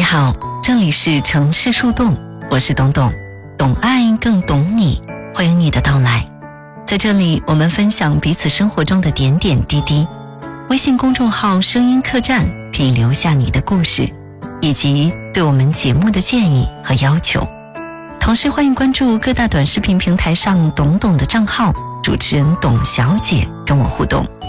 好，这里是城市树洞，我是董董，懂爱更懂你，欢迎你的到来。在这里我们分享彼此生活中的点点滴滴。微信公众号声音客栈可以留下你的故事，以及对我们节目的建议和要求。同时欢迎关注各大短视频平台上董董的账号，主持人董小姐跟我互动。